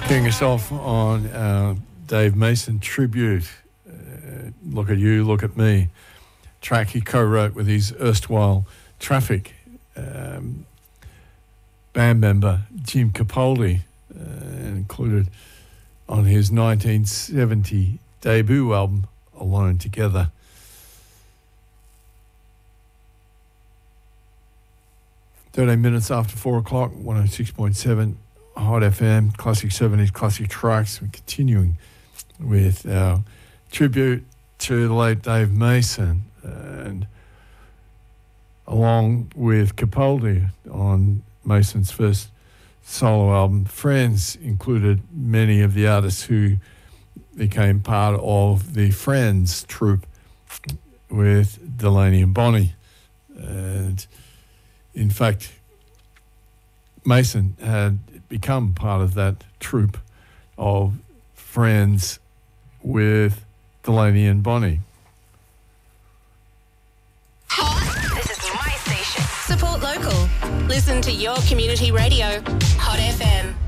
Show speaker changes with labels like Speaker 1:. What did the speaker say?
Speaker 1: Kicking us off on our Dave Mason tribute, Look at You, Look at Me, track he co-wrote with his erstwhile Traffic band member Jim Capaldi, included on his 1970 debut album Alone Together. "13 minutes after 4 o'clock, 106.7 Hot FM, Classic 70s, Classic Tracks. We're continuing with our tribute to the late Dave Mason, and along with Capaldi on Mason's first solo album, Friends included many of the artists who became part of the Friends troupe with Delaney and Bonnie. And in fact, Mason had become part of that troupe of Friends with Delaney and Bonnie.
Speaker 2: This is my station. Support local. Listen to your community radio. Hot FM.